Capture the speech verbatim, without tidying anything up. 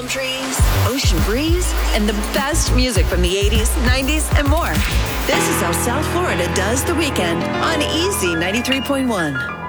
trees, ocean breeze, and the best music from the eighties, nineties, and more. This is how South Florida does the weekend on Easy ninety-three point one.